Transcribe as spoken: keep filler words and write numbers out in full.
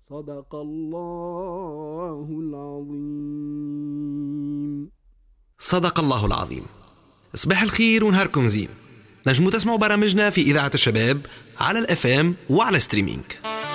صدق الله العظيم. صدق الله العظيم. صباح الخير ونهاركم زين. نجموا تسمعوا برامجنا في إذاعة الشباب على الأف ام وعلى ستريمينج.